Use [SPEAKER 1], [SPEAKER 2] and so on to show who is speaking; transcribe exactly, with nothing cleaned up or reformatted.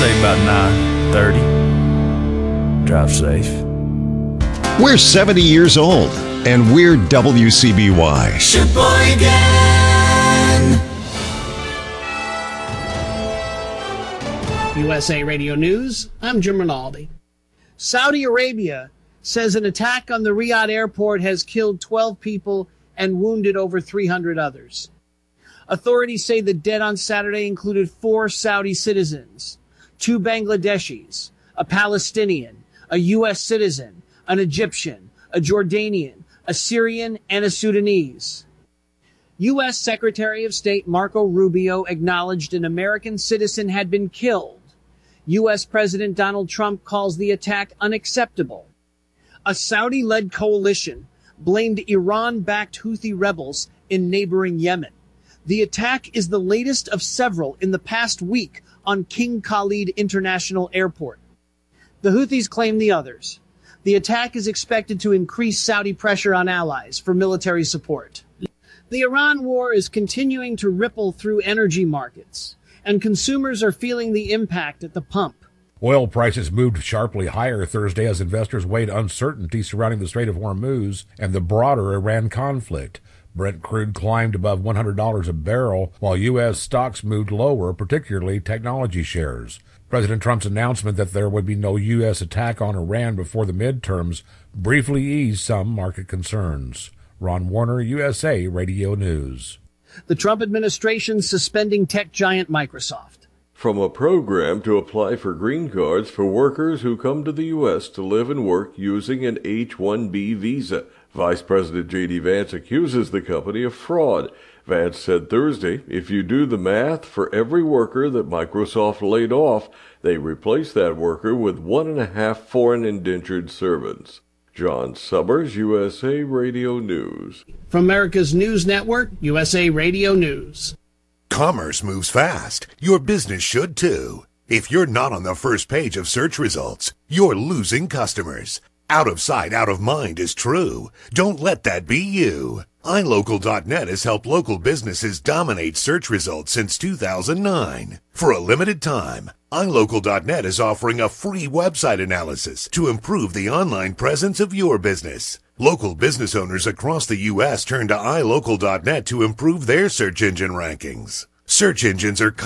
[SPEAKER 1] say about nine thirty. Drive safe.
[SPEAKER 2] We're seventy years old, and we're W C B Y.
[SPEAKER 3] Sheboygan!
[SPEAKER 4] U S A Radio News, I'm Jim Rinaldi. Saudi Arabia says an attack on the Riyadh airport has killed twelve people and wounded over three hundred others. Authorities say the dead on Saturday included four Saudi citizens, two Bangladeshis, a Palestinian, a U S citizen, an Egyptian, a Jordanian, a Syrian, and a Sudanese. U S Secretary of State Marco Rubio acknowledged an American citizen had been killed. U S President Donald Trump calls the attack unacceptable. A Saudi-led coalition blamed Iran-backed Houthi rebels in neighboring Yemen. The attack is the latest of several in the past week on King Khalid International Airport. The Houthis claim the others. The attack is expected to increase Saudi pressure on allies for military support. The Iran war is continuing to ripple through energy markets, and consumers are feeling the impact at the pump.
[SPEAKER 5] Oil prices moved sharply higher Thursday as investors weighed uncertainty surrounding the Strait of Hormuz and the broader Iran conflict. Brent crude climbed above one hundred dollars a barrel, while U S stocks moved lower, particularly technology shares. President Trump's announcement that there would be no U S attack on Iran before the midterms briefly eased some market concerns. Ron Warner, U S A Radio News.
[SPEAKER 4] The Trump administration suspending tech giant Microsoft.
[SPEAKER 6] From a program to apply for green cards for workers who come to the U S to live and work using an H one B visa. Vice President J D Vance accuses the company of fraud. Vance said Thursday, if you do the math, for every worker that Microsoft laid off, they replaced that worker with one and a half foreign indentured servants. John Summers, U S A Radio News.
[SPEAKER 4] From America's News Network, U S A Radio News.
[SPEAKER 7] Commerce moves fast. Your business should too. If you're not on the first page of search results, you're losing customers. Out of sight, out of mind is true. Don't let that be you. i local dot net has helped local businesses dominate search results since two thousand nine. For a limited time, i local dot net is offering a free website analysis to improve the online presence of your business. Local business owners across the U S turn to i local dot net to improve their search engine rankings. Search engines are